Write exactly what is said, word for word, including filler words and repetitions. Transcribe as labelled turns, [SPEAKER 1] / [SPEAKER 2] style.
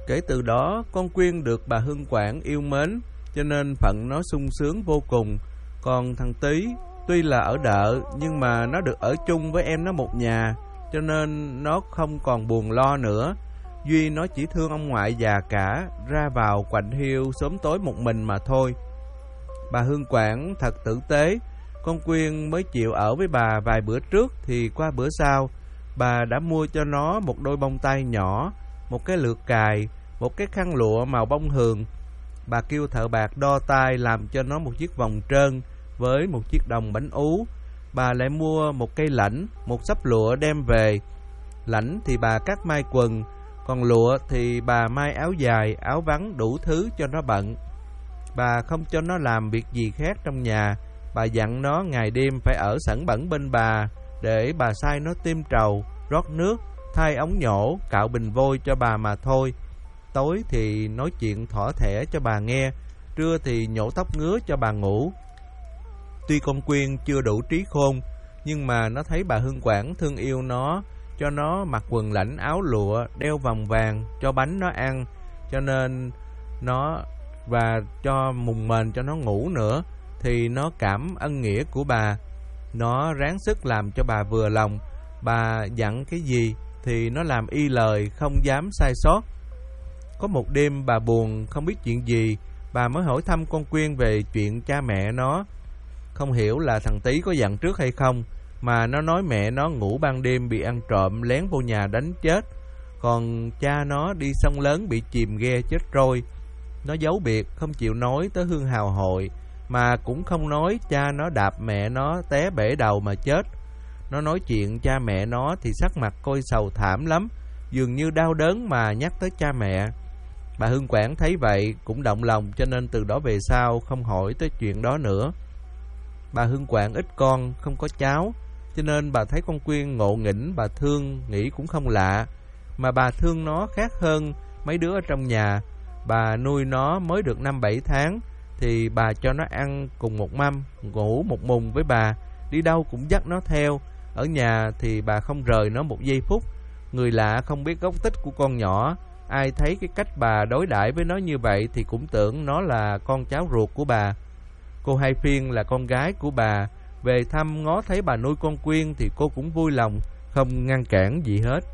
[SPEAKER 1] Kể từ đó, con Quyên được bà Hương Quản yêu mến, cho nên phận nó sung sướng vô cùng. Còn thằng Tí, tuy là ở đợ, nhưng mà nó được ở chung với em nó một nhà, cho nên nó không còn buồn lo nữa. Duy nó chỉ thương ông ngoại già cả, ra vào quạnh hiu sớm tối một mình mà thôi. Bà Hương Quản thật tử tế, con Quyên mới chịu ở với bà vài bữa trước thì qua bữa sau, bà đã mua cho nó một đôi bông tai nhỏ, một cái lược cài, một cái khăn lụa màu bông hường. Bà kêu thợ bạc đo tay làm cho nó một chiếc vòng trơn với một chiếc đồng bánh ú. Bà lại mua một cây lãnh, một xấp lụa đem về. Lãnh thì bà cắt may quần, còn lụa thì bà may áo dài, áo vắn đủ thứ cho nó bận. Bà không cho nó làm việc gì khác trong nhà. Bà dặn nó ngày đêm phải ở sẵn bẩn bên bà, để bà sai nó tiêm trầu, rót nước, thay ống nhổ, cạo bình vôi cho bà mà thôi. Tối thì nói chuyện thỏ thẻ cho bà nghe, trưa thì nhổ tóc ngứa cho bà ngủ. Tuy con Quyên chưa đủ trí khôn, nhưng mà nó thấy bà Hương Quản thương yêu nó, cho nó mặc quần lãnh áo lụa, đeo vòng vàng, cho bánh nó ăn, cho nên nó và cho mùng mền cho nó ngủ nữa, thì nó cảm ân nghĩa của bà. Nó ráng sức làm cho bà vừa lòng. Bà dặn cái gì thì nó làm y lời, không dám sai sót. Có một đêm bà buồn không biết chuyện gì, bà mới hỏi thăm con Quyên về chuyện cha mẹ nó. Không hiểu là thằng Tí có dặn trước hay không, mà nó nói mẹ nó ngủ ban đêm bị ăn trộm lén vô nhà đánh chết, còn cha nó đi sông lớn bị chìm ghe chết trôi. Nó giấu biệt không chịu nói tới Hương Hào hội, mà cũng không nói cha nó đạp mẹ nó té bể đầu mà chết. Nó nói chuyện cha mẹ nó thì sắc mặt coi sầu thảm lắm, dường như đau đớn mà nhắc tới cha mẹ. Bà Hương Quản thấy vậy cũng động lòng, cho nên từ đó về sau không hỏi tới chuyện đó nữa. Bà Hương Quản ít con, không có cháu, cho nên bà thấy con Quyên ngộ nghĩnh, bà thương nghĩ cũng không lạ. Mà bà thương nó khác hơn mấy đứa ở trong nhà. Bà nuôi nó mới được năm bảy tháng, thì bà cho nó ăn cùng một mâm, ngủ một mùng với bà, đi đâu cũng dắt nó theo. Ở nhà thì bà không rời nó một giây phút. Người lạ không biết gốc tích của con nhỏ, ai thấy cái cách bà đối đãi với nó như vậy thì cũng tưởng nó là con cháu ruột của bà. Cô Hai Phiên là con gái của bà, về thăm ngó thấy bà nuôi con Quyên thì cô cũng vui lòng, không ngăn cản gì hết.